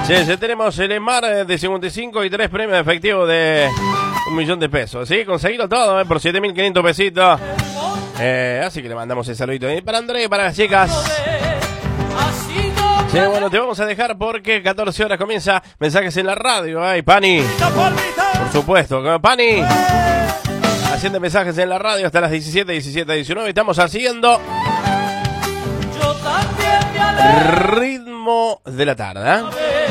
Sí, tenemos el Emar de 55 y 3 premios efectivos de 1.000.000 de pesos. ¿Sí? Conseguido todo por 7.500 pesitos. Así que le mandamos el saludito para André y para las chicas. Sí, bueno, te vamos a dejar porque 14 horas comienza Mensajes en la Radio. Ay, Pani. Por supuesto, Pani. Haciendo mensajes en la radio hasta las 17, 19. Estamos haciendo Ritmo de la Tarde.